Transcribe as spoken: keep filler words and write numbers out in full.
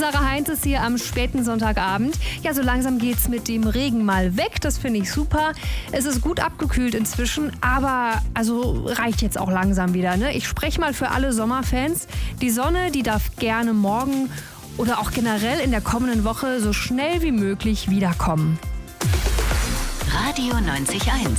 Sarah Heinz ist hier am späten Sonntagabend. Ja, so langsam geht's mit dem Regen mal weg. Das finde ich super. Es ist gut abgekühlt inzwischen, aber also reicht jetzt auch langsam wieder. Ne? Ich spreche mal für alle Sommerfans. Die Sonne, die darf gerne morgen oder auch generell in der kommenden Woche so schnell wie möglich wiederkommen. Radio neunzig Komma eins